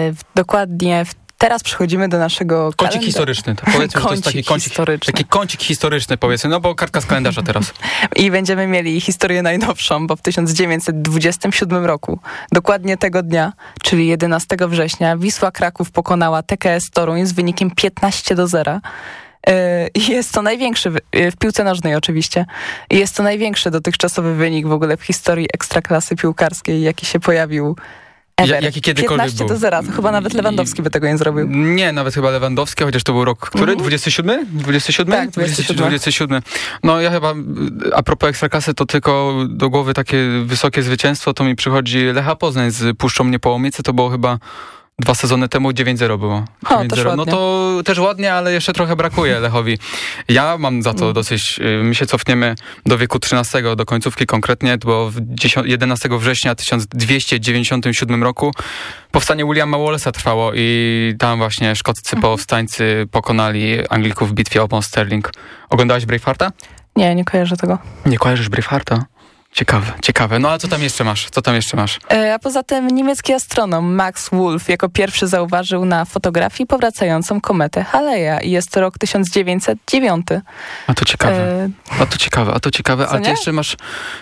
Dokładnie teraz przechodzimy do naszego kącik historyczny. To powiedzmy, że to jest taki kącik historyczny, powiedzmy, no bo kartka z kalendarza teraz. I będziemy mieli historię najnowszą, bo w 1927 roku, dokładnie tego dnia, czyli 11 września, Wisła Kraków pokonała TKS Toruń z wynikiem 15-0. Jest to największy, w piłce nożnej oczywiście, jest to największy dotychczasowy wynik w ogóle w historii ekstraklasy piłkarskiej, jaki się pojawił ever. Jaki kiedykolwiek 15-0, to chyba nawet Lewandowski by tego nie zrobił. Nie, nawet chyba Lewandowski, chociaż to był rok, który? 27? 27? Tak, 27. No ja chyba, a propos ekstraklasy, to tylko do głowy takie wysokie zwycięstwo, to mi przychodzi Lecha Poznań z Puszczą Niepołomice, to było chyba 2 sezony temu 9-0 było. 9-0. No to też ładnie, ale jeszcze trochę brakuje Lechowi. Ja mam za to dosyć, my się cofniemy do wieku XIII, do końcówki konkretnie, bo 11 września 1297 roku powstanie Williama Wallace'a trwało i tam właśnie szkoccy powstańcy pokonali Anglików w bitwie o Mount Sterling. Oglądałeś Bravehearta? Nie kojarzę tego. Nie kojarzysz Bravehearta? Ciekawe. No a co tam jeszcze masz? A poza tym niemiecki astronom Max Wolf jako pierwszy zauważył na fotografii powracającą kometę Haleja i jest to rok 1909. A to ciekawe. A ty jeszcze masz...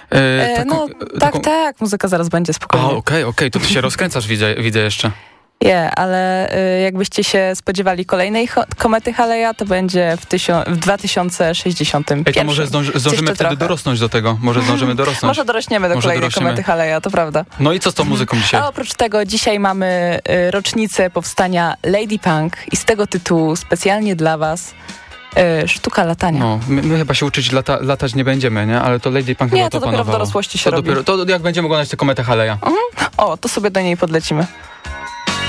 Tak, muzyka zaraz będzie, spokojnie. Okej, to ty się rozkręcasz, widzę jeszcze. Ale jakbyście się spodziewali kolejnej komety Haleja, to będzie w 2061. To może zdążymy wtedy dorosnąć do tego. Może dorośniemy do kolejnej komety Haleja, to prawda. No i co z tą muzyką dzisiaj? A oprócz tego dzisiaj mamy rocznicę powstania Lady Punk i z tego tytułu specjalnie dla was sztuka latania. No, my chyba się uczyć latać nie będziemy, nie? Ale to Lady Punk chyba to dopiero w dorosłości się robi. To jak będziemy oglądać tę kometę Haleja. To sobie do niej podlecimy.